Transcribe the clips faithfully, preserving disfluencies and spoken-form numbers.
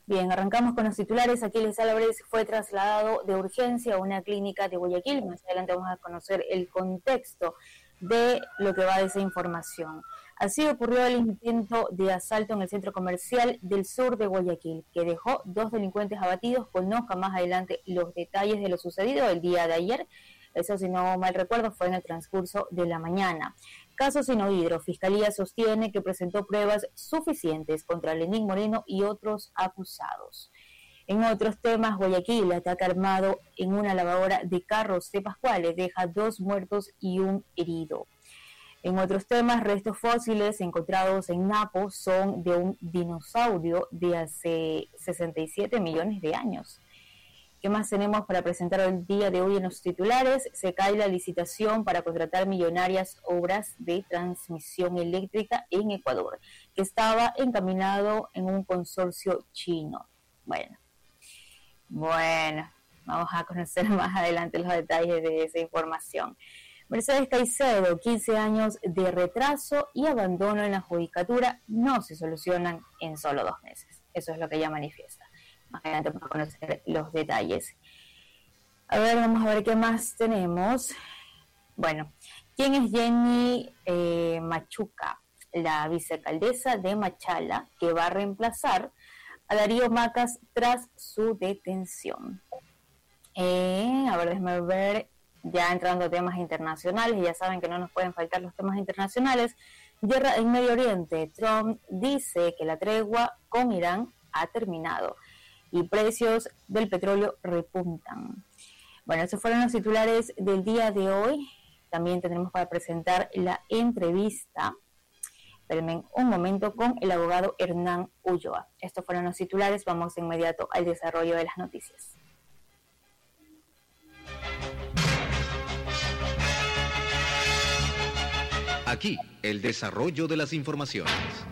Bien, arrancamos con los titulares. Aquiles Álvarez fue trasladado de urgencia a una clínica de Guayaquil. Más adelante vamos a conocer el contexto de lo que va de esa información. Así ocurrió el intento de asalto en el centro comercial del sur de Guayaquil, que dejó dos delincuentes abatidos. Conozca más adelante los detalles de lo sucedido el día de ayer. Eso, si no mal recuerdo, fue en el transcurso de la mañana. Caso Sinohidro, Fiscalía sostiene que presentó pruebas suficientes contra Lenín Moreno y otros acusados. En otros temas, Guayaquil, ataque armado en una lavadora de carros de Pascuales, deja dos muertos y un herido. En otros temas, restos fósiles encontrados en Napo son de un dinosaurio de hace sesenta y siete millones de años. ¿Qué más tenemos para presentar el día de hoy en los titulares? Se cae la licitación para contratar millonarias obras de transmisión eléctrica en Ecuador, que estaba encaminado en un consorcio chino. Bueno, bueno, vamos a conocer más adelante los detalles de esa información. Mercedes Caicedo, quince años de retraso y abandono en la judicatura no se solucionan en solo dos meses. Eso es lo que ella manifiesta. Más adelante vamos a conocer los detalles. A ver, vamos a ver qué más tenemos. Bueno, ¿quién es Jenny eh, Machuca, la vicealcaldesa de Machala, que va a reemplazar a Darío Macas tras su detención? Eh, a ver, déjame ver, ya entrando a temas internacionales, ya saben que no nos pueden faltar los temas internacionales. Guerra en Medio Oriente. Trump dice que la tregua con Irán ha terminado y precios del petróleo repuntan. Bueno, esos fueron los titulares del día de hoy. También tendremos para presentar la entrevista, espérenme un momento, con el abogado Hernán Ulloa. Estos fueron los titulares, vamos de inmediato al desarrollo de las noticias. Aquí, el desarrollo de las informaciones.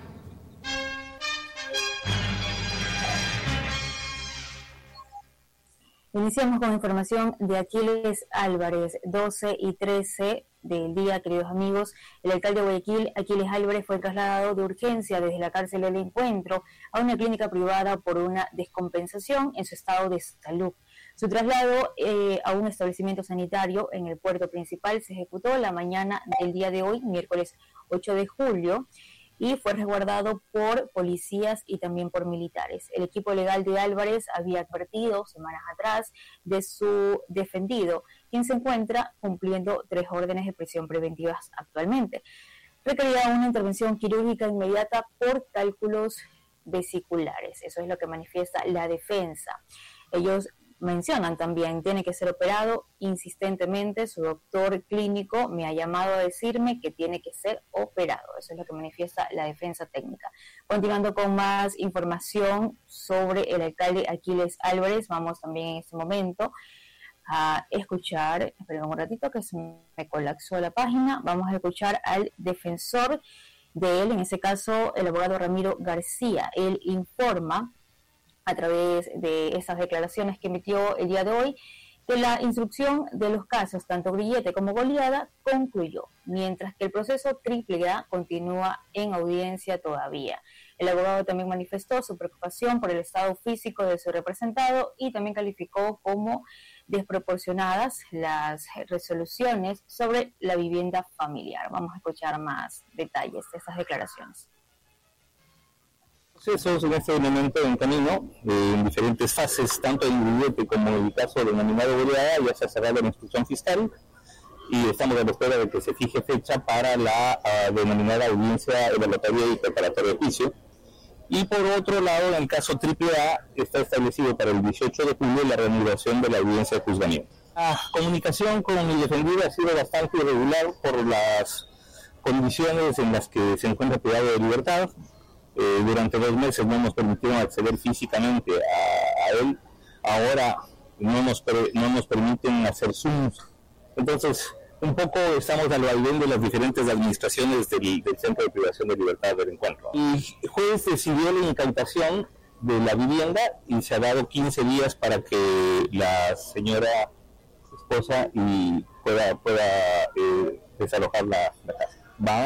Iniciamos con información de Aquiles Álvarez, doce y trece del día, queridos amigos. El alcalde de Guayaquil, Aquiles Álvarez, fue trasladado de urgencia desde la cárcel del Encuentro a una clínica privada por una descompensación en su estado de salud. Su traslado eh, a un establecimiento sanitario en el puerto principal se ejecutó la mañana del día de hoy, miércoles ocho de julio, y fue resguardado por policías y también por militares. El equipo legal de Álvarez había advertido semanas atrás de su defendido, quien se encuentra cumpliendo tres órdenes de prisión preventivas actualmente. Requería una intervención quirúrgica inmediata por cálculos vesiculares. Eso es lo que manifiesta la defensa. Ellos mencionan también, tiene que ser operado insistentemente. Su doctor clínico me ha llamado a decirme que tiene que ser operado. Eso es lo que manifiesta la defensa técnica. Continuando con más información sobre el alcalde Aquiles Álvarez, vamos también en este momento a escuchar, esperen un ratito que se me colapsó la página, vamos a escuchar al defensor de él, en este caso el abogado Ramiro García. Él informa a través de esas declaraciones que emitió el día de hoy, que la instrucción de los casos, tanto Grillete como Goleada, concluyó, mientras que el proceso Triple A continúa en audiencia todavía. El abogado también manifestó su preocupación por el estado físico de su representado y también calificó como desproporcionadas las resoluciones sobre la vivienda familiar. Vamos a escuchar más detalles de esas declaraciones. Procesos en este momento en camino, eh, en diferentes fases, tanto en Grillete como en el caso del denominado Goleada, ya se ha cerrado la instrucción fiscal y estamos a la espera de que se fije fecha para la uh, denominada audiencia evaluatoria y preparatoria de juicio. Y por otro lado, en el caso Triple A, está establecido para el dieciocho de julio la reanudación de la audiencia de juzgamiento. La comunicación con mi defendido ha sido bastante irregular por las condiciones en las que se encuentra privado de libertad. Eh, durante dos meses no nos permitieron acceder físicamente a, a él, ahora no nos, no nos permiten hacer Zooms. Entonces, un poco estamos al vaivén de las diferentes administraciones del, del Centro de Privación de Libertad del Encuentro. Y el juez decidió la incautación de la vivienda y se ha dado quince días para que la señora esposa y pueda, pueda eh, desalojar la, la casa. Va